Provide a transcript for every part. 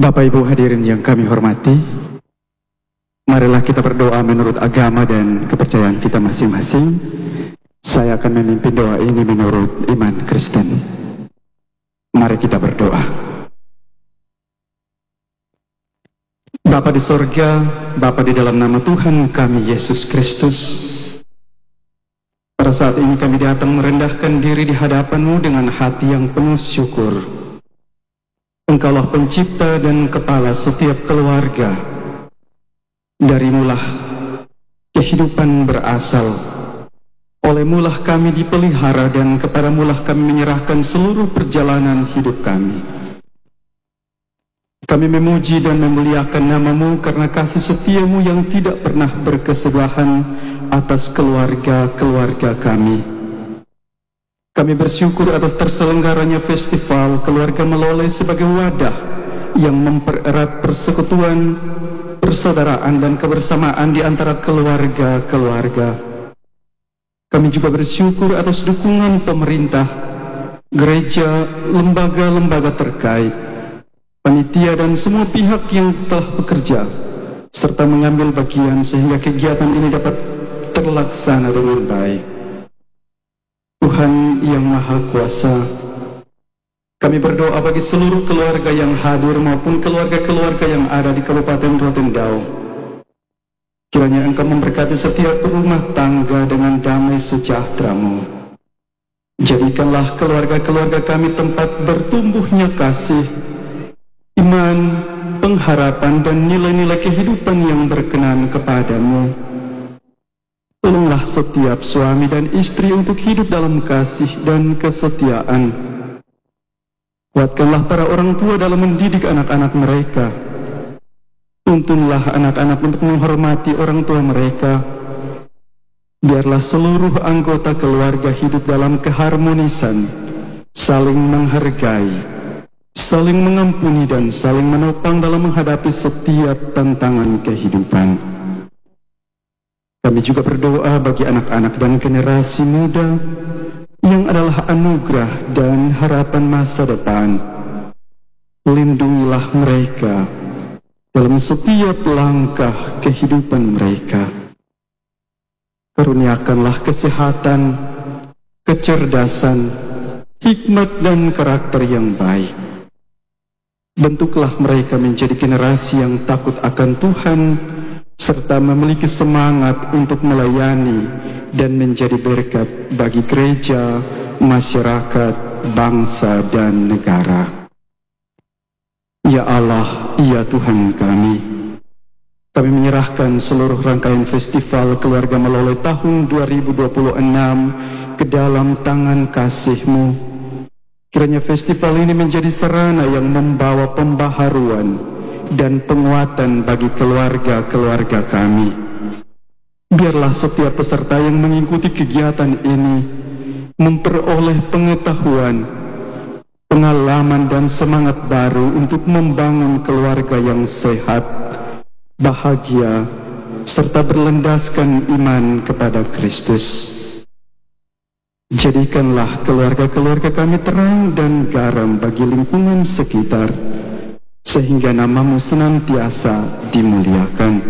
Bapak Ibu hadirin yang kami hormati, marilah kita berdoa menurut agama dan kepercayaan kita masing-masing. Saya akan memimpin doa ini menurut iman Kristen. Mari kita berdoa. Bapa di sorga, Bapa di dalam nama Tuhan kami Yesus Kristus, pada saat ini kami datang merendahkan diri di hadapan-Mu dengan hati yang penuh syukur. Engkaulah pencipta dan kepala setiap keluarga. Darimulah kehidupan berasal. Olehmulah kami dipelihara dan kepadamulah kami menyerahkan seluruh perjalanan hidup kami. Kami memuji dan memuliakan nama-Mu karena kasih setia-Mu yang tidak pernah berkesudahan atas keluarga-keluarga kami. Kami bersyukur atas terselenggaranya festival Keluarga Melole sebagai wadah yang mempererat persekutuan, persaudaraan dan kebersamaan di antara keluarga-keluarga. Kami juga bersyukur atas dukungan pemerintah, gereja, lembaga-lembaga terkait, panitia dan semua pihak yang telah bekerja serta mengambil bagian sehingga kegiatan ini dapat terlaksana dengan baik. Tuhan yang Maha Kuasa, kami berdoa bagi seluruh keluarga yang hadir maupun keluarga-keluarga yang ada di Kabupaten Rotendao. Kiranya Engkau memberkati setiap rumah tangga dengan damai sejahtera-Mu. Jadikanlah keluarga-keluarga kami tempat bertumbuhnya kasih, iman, pengharapan dan nilai-nilai kehidupan yang berkenan kepada-Mu. Tolonglah setiap suami dan istri untuk hidup dalam kasih dan kesetiaan. Kuatkanlah para orang tua dalam mendidik anak-anak mereka. Tuntunlah anak-anak untuk menghormati orang tua mereka. Biarlah seluruh anggota keluarga hidup dalam keharmonisan, saling menghargai, saling mengampuni dan saling menopang dalam menghadapi setiap tantangan kehidupan. Kami juga berdoa bagi anak-anak dan generasi muda yang adalah anugerah dan harapan masa depan. Lindungilah mereka dalam setiap langkah kehidupan mereka. Karuniakanlah kesehatan, kecerdasan, hikmat dan karakter yang baik. Bentuklah mereka menjadi generasi yang takut akan Tuhan, serta memiliki semangat untuk melayani dan menjadi berkat bagi gereja, masyarakat, bangsa, dan negara. Ya Allah, ya Tuhan kami menyerahkan seluruh rangkaian festival Keluarga Melole tahun 2026 ke dalam tangan kasih-Mu. Kiranya festival ini menjadi sarana yang membawa pembaharuan dan penguatan bagi keluarga-keluarga kami. Biarlah setiap peserta yang mengikuti kegiatan ini memperoleh pengetahuan, pengalaman dan semangat baru untuk membangun keluarga yang sehat, bahagia, serta berlandaskan iman kepada Kristus. Jadikanlah keluarga-keluarga kami terang dan garam bagi lingkungan sekitar, sehingga nama-Mu senantiasa dimuliakan.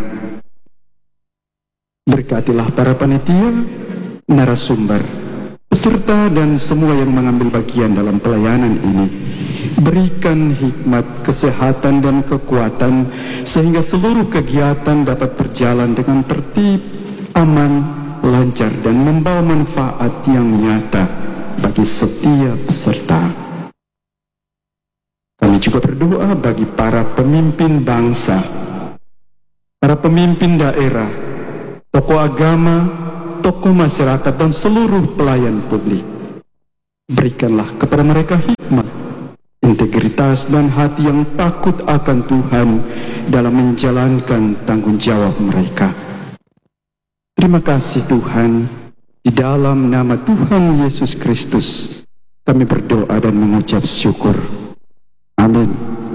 Berkatilah para panitia, narasumber, peserta dan semua yang mengambil bagian dalam pelayanan ini. Berikan hikmat, kesehatan dan kekuatan sehingga seluruh kegiatan dapat berjalan dengan tertib, aman, lancar dan membawa manfaat yang nyata bagi setiap peserta. Kami juga berdoa bagi para pemimpin bangsa, para pemimpin daerah, tokoh agama, tokoh masyarakat, dan seluruh pelayan publik. Berikanlah kepada mereka hikmat, integritas, dan hati yang takut akan Tuhan dalam menjalankan tanggung jawab mereka. Terima kasih Tuhan, di dalam nama Tuhan Yesus Kristus, kami berdoa dan mengucap syukur. Amin.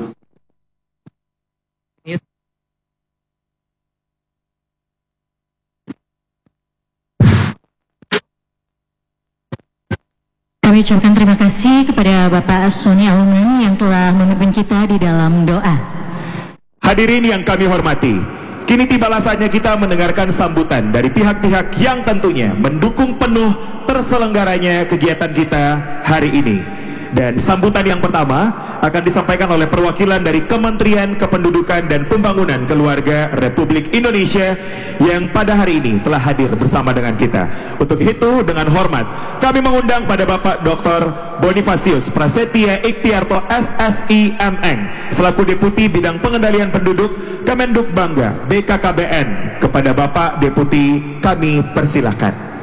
Kami ucapkan terima kasih kepada Bapak Sony Aluman yang telah memimpin kita di dalam doa. Hadirin yang kami hormati, kini tibalah saatnya kita mendengarkan sambutan dari pihak-pihak yang tentunya mendukung penuh terselenggaranya kegiatan kita hari ini. Dan sambutan yang pertama akan disampaikan oleh perwakilan dari Kementerian Kependudukan dan Pembangunan Keluarga Republik Indonesia yang pada hari ini telah hadir bersama dengan kita. Untuk itu dengan hormat kami mengundang pada Bapak Dr. Bonifasius Prasetya Ikhtiarto SSI MN selaku Deputi Bidang Pengendalian Penduduk Kemenduk Bangga BKKBN. Kepada Bapak Deputi kami persilahkan.